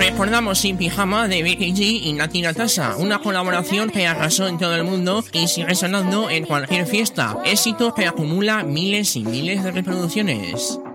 Recordamos Sin Pijama de Becky G y Nati Natasha, una colaboración que arrasó en todo el mundo y sigue sonando en cualquier fiesta. Éxito que acumula miles y miles de reproducciones.